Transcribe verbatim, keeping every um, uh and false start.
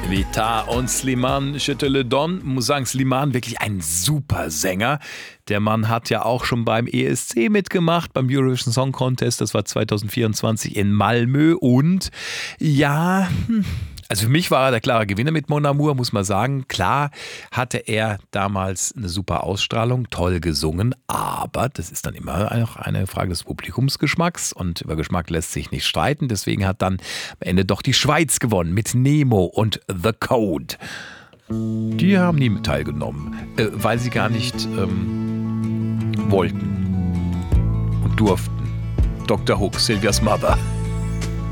Vita und Slimane Châtelet-Don. Muss sagen, Slimane wirklich ein super Sänger. Der Mann hat ja auch schon beim E S C mitgemacht, beim Eurovision Song Contest. Das war zwanzig vierundzwanzig in Malmö. Und ja, also für mich war er der klare Gewinner mit Mon Amour, muss man sagen. Klar hatte er damals eine super Ausstrahlung, toll gesungen. Aber das ist dann immer auch eine Frage des Publikumsgeschmacks. Und über Geschmack lässt sich nicht streiten. Deswegen hat dann am Ende doch die Schweiz gewonnen mit Nemo und The Code. Die haben nie teilgenommen, äh, weil sie gar nicht ähm, wollten und durften. Doktor Hook, Sylvia's Mother.